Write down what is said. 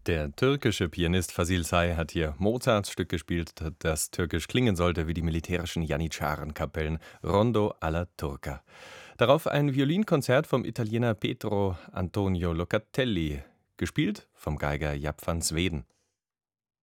Der türkische Pianist Fasil Say hat hier Mozarts Stück gespielt, das türkisch klingen sollte wie die militärischen Janitscharenkapellen Rondo alla Turca. Darauf ein Violinkonzert vom Italiener Pietro Antonio Locatelli, gespielt vom Geiger Jaap van Zweden.